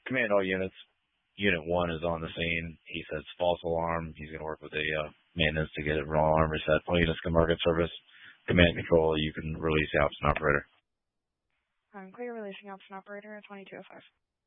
Command all units. Unit 1 is on the scene. He says false alarm. He's going to work with the maintenance to get it wrong alarm reset. All units can mark at service. Command control, you can release the option operator. I'm clear releasing option operator at 2205.